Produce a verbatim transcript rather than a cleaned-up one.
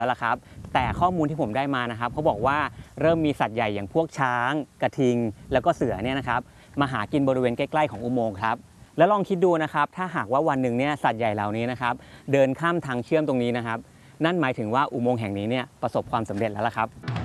แล้วล่ะครับแต่ข้อมูลที่ผมได้มานะครับเขาบอกว่าเริ่มมีสัตว์ใหญ่อย่างพวกช้างกระทิงแล้วก็เสือเนี่ยนะครับมาหากินบริเวณใกล้ๆของอุโมงค์ครับแล้วลองคิดดูนะครับถ้าหากว่าวันหนึ่งเนี่ยสัตว์ใหญ่เหล่านี้นะครับเดินข้ามทางเชื่อมตรงนี้นะครับนั่นหมายถึงว่าอุโมงค์แห่งนี้เนี่ยประสบความสำเร็จแล้วล่ะครับ